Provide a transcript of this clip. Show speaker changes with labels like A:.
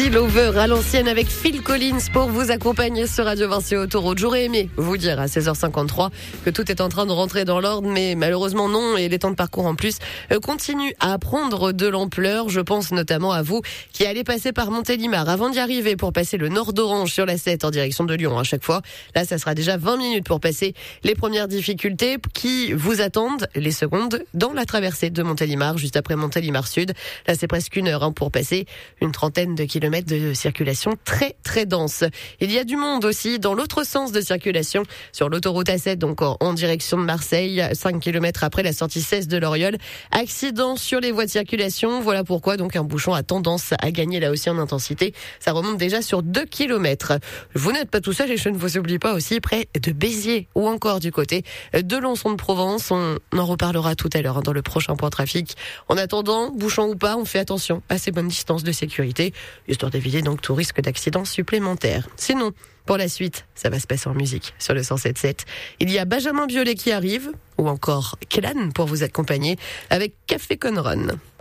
A: Lucky Lover à l'ancienne avec Phil Collins pour vous accompagner sur Radio Vinci Autoroute. J'aurais aimé vous dire à 16h53 que tout est en train de rentrer dans l'ordre, mais malheureusement non, et les temps de parcours en plus continuent à prendre de l'ampleur. Je pense notamment à vous qui allez passer par Montélimar avant d'y arriver pour passer le nord d'Orange sur la 7 en direction de Lyon à chaque fois. Là, ça sera déjà 20 minutes pour passer les premières difficultés qui vous attendent les secondes dans la traversée de Montélimar, juste après Montélimar Sud. Là, c'est presque une heure pour passer une trentaine de kilomètres de circulation très très dense. Il y a du monde aussi dans l'autre sens de circulation sur l'autoroute A7, donc en direction de Marseille, 5 kilomètres après la sortie 16 de l'Oriole. Accident sur les voies de circulation, voilà pourquoi donc un bouchon a tendance à gagner là aussi en intensité. Ça remonte déjà sur 2 kilomètres. Vous n'êtes pas tout seul et je ne vous oublie pas aussi près de Béziers ou encore du côté de Lançon-de-Provence. On en reparlera tout à l'heure dans le prochain point trafic. En attendant, bouchon ou pas, on fait attention à ces bonnes distances de sécurité, histoire d'éviter donc tout risque d'accident supplémentaire. Sinon, pour la suite, ça va se passer en musique sur le 107.7. Il y a Benjamin Biolay qui arrive, ou encore Kélan pour vous accompagner avec Café Conron.